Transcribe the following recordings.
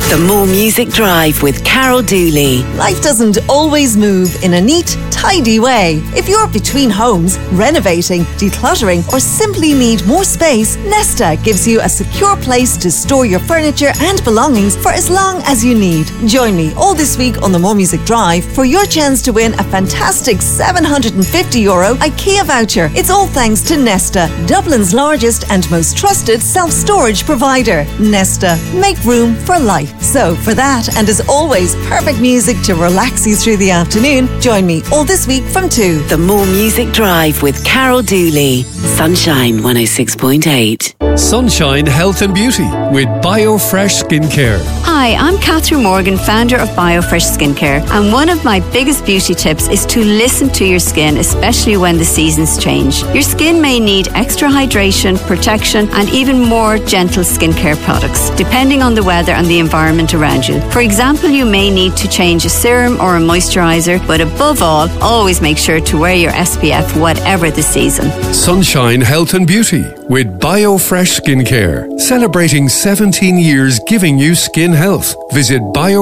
The More Music Drive with Carol Dooley. Life doesn't always move in a neat, tidy way. If you're between homes, renovating, decluttering, or simply need more space, Nesta gives you a secure place to store your furniture and belongings for as long as you need. Join me all this week on the More Music Drive for your chance to win a fantastic €750 IKEA voucher. It's all thanks to Nesta, Dublin's largest and most trusted self-storage provider. Nesta, make room for life. So for that, and as always, perfect music to relax you through the afternoon, join me all this week from 2. The More Music Drive with Carol Dooley. Sunshine 106.8. Sunshine Health and Beauty with BioFresh Skincare. Hi, I'm Catherine Morgan, founder of BioFresh Skincare, and one of my biggest beauty tips is to listen to your skin, especially when the seasons change. Your skin may need extra hydration, protection, and even more gentle skincare products, depending on the weather and the environment around you. For example, you may need to change a serum or a moisturizer, but above all, always make sure to wear your SPF whatever the season. Sunshine Health and Beauty with BioFresh Skincare. Celebrating 17 years giving you skin health. Visit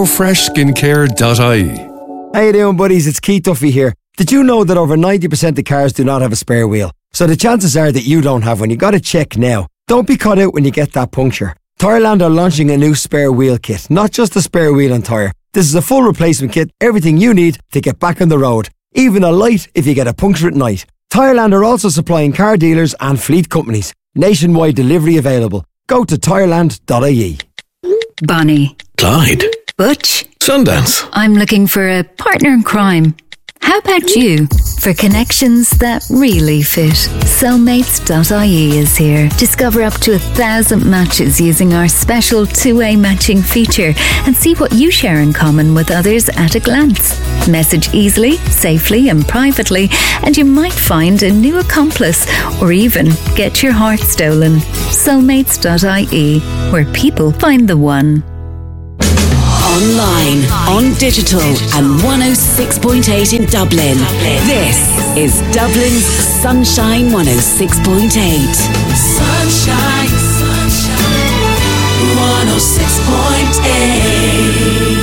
biofreshskincare.ie. How you doing, buddies? It's Keith Duffy here. Did you know that over 90% of cars do not have a spare wheel? So the chances are that you don't have one. You got to check now. Don't be caught out when you get that puncture. Tyreland are launching a new spare wheel kit. Not just a spare wheel and tyre. This is a full replacement kit. Everything you need to get back on the road. Even a light if you get a puncture at night. Tyreland are also supplying car dealers and fleet companies. Nationwide delivery available. Go to tyreland.ie. Bonnie. Clyde. Butch. Sundance. I'm looking for a partner in crime. How about you? For connections that really fit, Soulmates.ie is here. Discover up to 1,000 matches using our special two-way matching feature and see what you share in common with others at a glance. Message easily, safely and privately, and you might find a new accomplice or even get your heart stolen. Soulmates.ie, where people find the one. Online, on digital, and 106.8 in Dublin. This is Dublin's Sunshine 106.8. Sunshine, 106.8.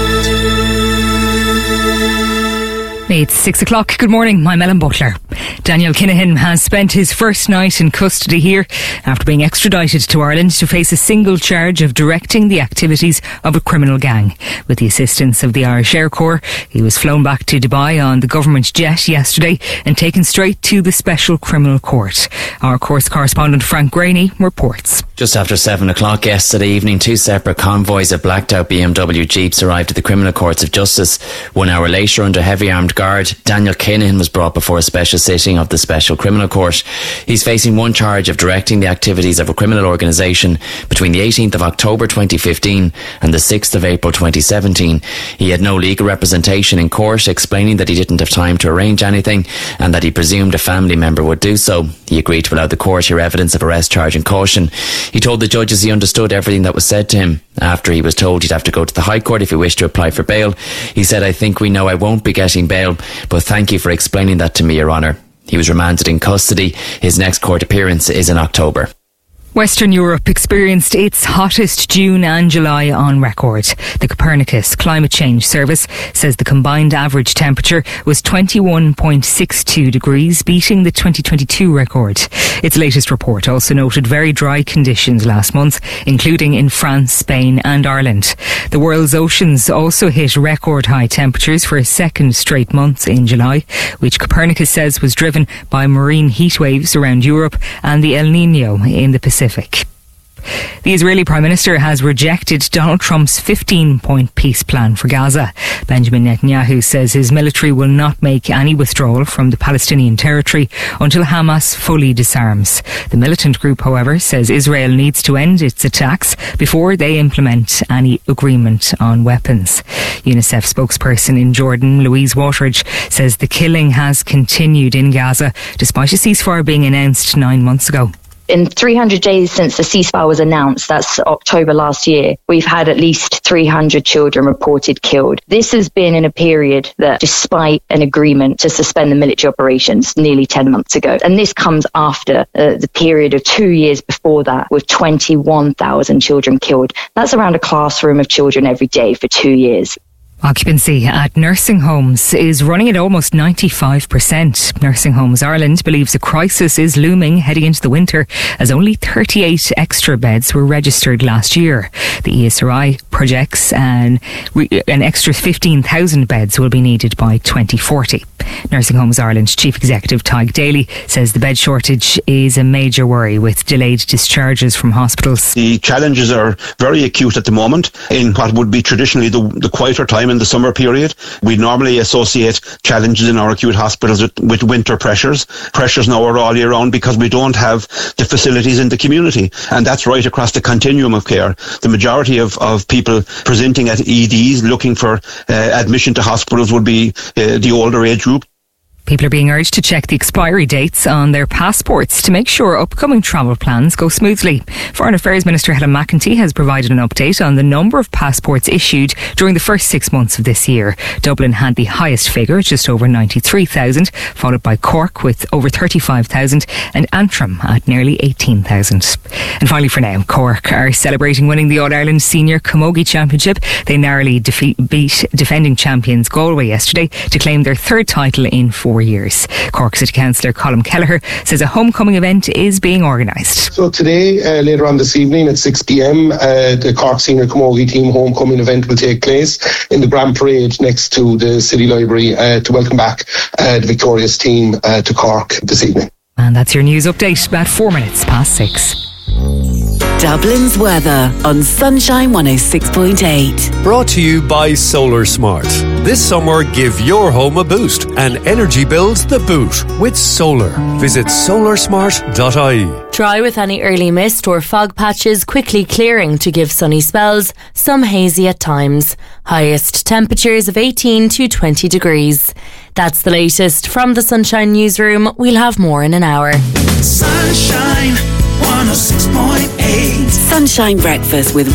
It's 6 o'clock. Good morning. I'm Ellen Butler. Daniel Kinahan has spent his first night in custody here after being extradited to Ireland to face a single charge of directing the activities of a criminal gang. With the assistance of the Irish Air Corps, he was flown back to Dubai on the government jet yesterday and taken straight to the Special Criminal Court. Our course correspondent Frank Graney reports. Just after 7 o'clock yesterday evening, 2 separate convoys of blacked out BMW Jeeps arrived at the Criminal Courts of Justice. 1 hour later, under heavy armed guard, Daniel Kinahan was brought before a special sitting of the Special Criminal Court. He's facing one charge of directing the activities of a criminal organisation between the 18th of October 2015 and the 6th of April 2017. He had no legal representation in court, explaining that he didn't have time to arrange anything and that he presumed a family member would do so. He agreed to allow the court hear evidence of arrest charge and caution. He told the judges he understood everything that was said to him. After he was told he'd have to go to the High Court if he wished to apply for bail, he said, "I think we know I won't be getting bail, but thank you for explaining that to me, Your Honour." He was remanded in custody. His next court appearance is in October. Western Europe experienced its hottest June and July on record. The Copernicus Climate Change Service says the combined average temperature was 21.62 degrees, beating the 2022 record. Its latest report also noted very dry conditions last month, including in France, Spain and Ireland. The world's oceans also hit record high temperatures for a second straight month in July, which Copernicus says was driven by marine heat waves around Europe and the El Niño in the Pacific. The Israeli Prime Minister has rejected Donald Trump's 15-point peace plan for Gaza. Benjamin Netanyahu says his military will not make any withdrawal from the Palestinian territory until Hamas fully disarms. The militant group, however, says Israel needs to end its attacks before they implement any agreement on weapons. UNICEF spokesperson in Jordan, Louise Wateridge, says the killing has continued in Gaza despite a ceasefire being announced 9 months ago. In 300 days since the ceasefire was announced, that's October last year, we've had at least 300 children reported killed. This has been in a period that, despite an agreement to suspend the military operations nearly 10 months ago, and this comes after the period of 2 years before that with 21,000 children killed. That's around a classroom of children every day for 2 years. Occupancy at nursing homes is running at almost 95%. Nursing Homes Ireland believes a crisis is looming heading into the winter, as only 38 extra beds were registered last year. The ESRI projects an extra 15,000 beds will be needed by 2040. Nursing Homes Ireland Chief Executive Tig Daly says the bed shortage is a major worry, with delayed discharges from hospitals. The challenges are very acute at the moment in what would be traditionally the quieter time in the summer period. We normally associate challenges in our acute hospitals with winter pressures. Pressures now are all year round because we don't have the facilities in the community, and that's right across the continuum of care. The majority of people presenting at EDs looking for admission to hospitals would be the older age group. People are being urged to check the expiry dates on their passports to make sure upcoming travel plans go smoothly. Foreign Affairs Minister Helen McEntee has provided an update on the number of passports issued during the first 6 months of this year. Dublin had the highest figure, just over 93,000, followed by Cork with over 35,000 and Antrim at nearly 18,000. And finally for now, Cork are celebrating winning the All-Ireland Senior Camogie Championship. They narrowly beat defending champions Galway yesterday to claim their third title in 4 years. Cork City Councillor Colm Kelleher says a homecoming event is being organised. So today, later on this evening at 6 p.m, the Cork Senior Camogie team homecoming event will take place in the Grand Parade next to the City Library to welcome back the victorious team to Cork this evening. And that's your news update at 4 minutes past 6. Dublin's weather on Sunshine 106.8. Brought to you by Solar Smart. This summer, give your home a boost and energy bills the boot with solar. Visit solarsmart.ie. Dry with any early mist or fog patches quickly clearing to give sunny spells, some hazy at times. Highest temperatures of 18 to 20 degrees. That's the latest from the Sunshine Newsroom. We'll have more in an hour. Sunshine 106.8. Sunshine Breakfast with